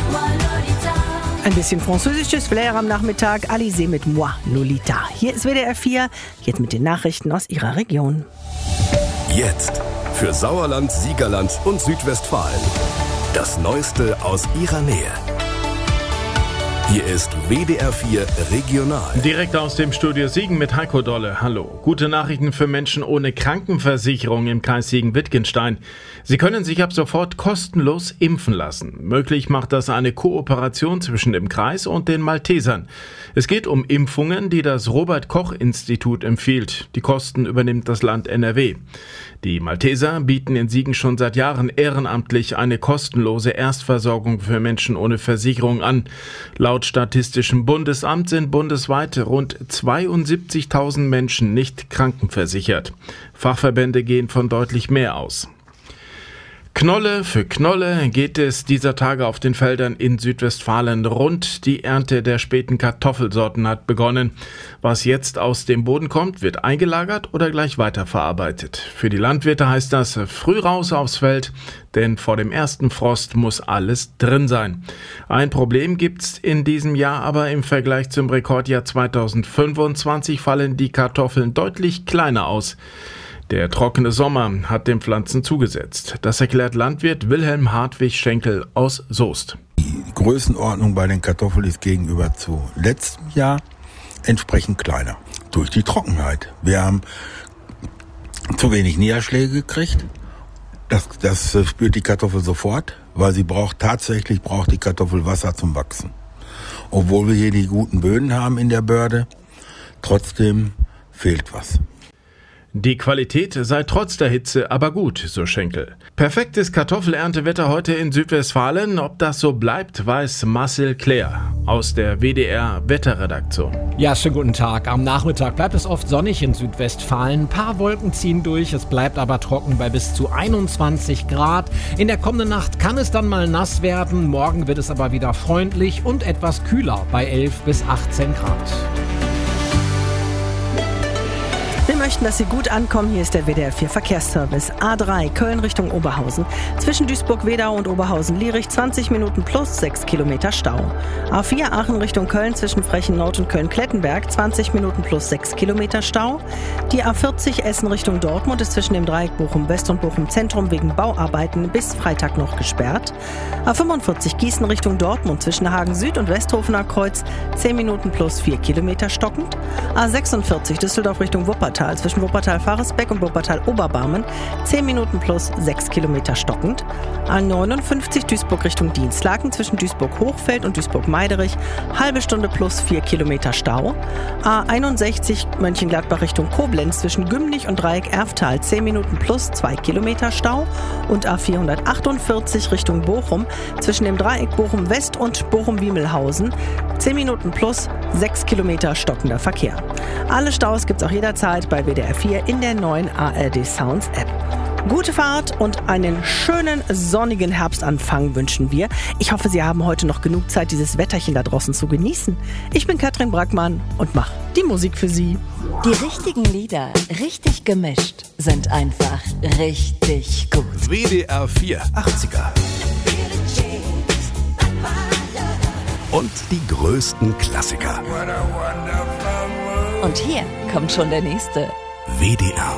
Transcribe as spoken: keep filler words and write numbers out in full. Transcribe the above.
Ein bisschen französisches Flair am Nachmittag. Alizé mit Moi, Lolita. Hier ist W D R vier, jetzt mit den Nachrichten aus Ihrer Region. Jetzt für Sauerland, Siegerland und Südwestfalen. Das Neueste aus Ihrer Nähe. Hier ist W D R vier Regional. Direkt aus dem Studio Siegen mit Heiko Dolle. Hallo. Gute Nachrichten für Menschen ohne Krankenversicherung im Kreis Siegen-Wittgenstein. Sie können sich ab sofort kostenlos impfen lassen. Möglich macht das eine Kooperation zwischen dem Kreis und den Maltesern. Es geht um Impfungen, die das Robert-Koch-Institut empfiehlt. Die Kosten übernimmt das Land N R W. Die Malteser bieten in Siegen schon seit Jahren ehrenamtlich eine kostenlose Erstversorgung für Menschen ohne Versicherung an. Laut Statistischem Bundesamt sind bundesweit rund zweiundsiebzigtausend Menschen nicht krankenversichert. Fachverbände gehen von deutlich mehr aus. Knolle für Knolle geht es dieser Tage auf den Feldern in Südwestfalen rund. Die Ernte der späten Kartoffelsorten hat begonnen. Was jetzt aus dem Boden kommt, wird eingelagert oder gleich weiterverarbeitet. Für die Landwirte heißt das früh raus aufs Feld, denn vor dem ersten Frost muss alles drin sein. Ein Problem gibt's in diesem Jahr, aber im Vergleich zum Rekordjahr zweitausendfünfundzwanzig fallen die Kartoffeln deutlich kleiner aus. Der trockene Sommer hat den Pflanzen zugesetzt. Das erklärt Landwirt Wilhelm Hartwig-Schenkel aus Soest. Die Größenordnung bei den Kartoffeln ist gegenüber zu letztem Jahr entsprechend kleiner. Durch die Trockenheit. Wir haben zu wenig Niederschläge gekriegt. Das, das spürt die Kartoffel sofort, weil sie braucht tatsächlich braucht die Kartoffel Wasser zum Wachsen. Obwohl wir hier die guten Böden haben in der Börde, trotzdem fehlt was. Die Qualität sei trotz der Hitze aber gut, so Schenkel. Perfektes Kartoffelerntewetter heute in Südwestfalen. Ob das so bleibt, weiß Marcel Claire aus der W D R Wetterredaktion. Ja, schönen guten Tag. Am Nachmittag bleibt es oft sonnig in Südwestfalen. Ein paar Wolken ziehen durch, es bleibt aber trocken bei bis zu einundzwanzig Grad. In der kommenden Nacht kann es dann mal nass werden. Morgen wird es aber wieder freundlich und etwas kühler bei elf bis achtzehn Grad. Wir möchten, dass Sie gut ankommen. Hier ist der W D R vier Verkehrsservice. A drei, Köln Richtung Oberhausen. Zwischen Duisburg-Wedau und Oberhausen-Lierich zwanzig Minuten plus sechs Kilometer Stau. A vier, Aachen Richtung Köln zwischen Frechen-Nord und Köln-Klettenberg zwanzig Minuten plus sechs Kilometer Stau. Die A vierzig, Essen Richtung Dortmund ist zwischen dem Dreieck Bochum-West und Bochum-Zentrum wegen Bauarbeiten bis Freitag noch gesperrt. A fünfundvierzig, Gießen Richtung Dortmund zwischen Hagen-Süd und Westhofener Kreuz zehn Minuten plus vier Kilometer stockend. A sechsundvierzig, Düsseldorf Richtung Wuppertal zwischen Wuppertal-Faresbeck und Wuppertal-Oberbarmen zehn Minuten plus sechs Kilometer stockend. A neunundfünfzig Duisburg Richtung Dienstlaken zwischen Duisburg-Hochfeld und Duisburg-Meiderich halbe Stunde plus vier Kilometer Stau. A einundsechzig Mönchengladbach Richtung Koblenz zwischen Gümlich und Dreieck Erftal zehn Minuten plus zwei Kilometer Stau. Und A vierhundertachtundvierzig Richtung Bochum zwischen dem Dreieck Bochum-West und Bochum-Wiemelhausen zehn Minuten plus sechs Kilometer stockender Verkehr. Alle Staus gibt's auch jederzeit bei W D R vier in der neuen A R D Sounds App. Gute Fahrt und einen schönen sonnigen Herbstanfang wünschen wir. Ich hoffe, Sie haben heute noch genug Zeit, dieses Wetterchen da draußen zu genießen. Ich bin Katrin Brackmann und mache die Musik für Sie. Die richtigen Lieder, richtig gemischt, sind einfach richtig gut. W D R vier achtziger. Und die größten Klassiker. Und hier kommt schon der nächste. W D R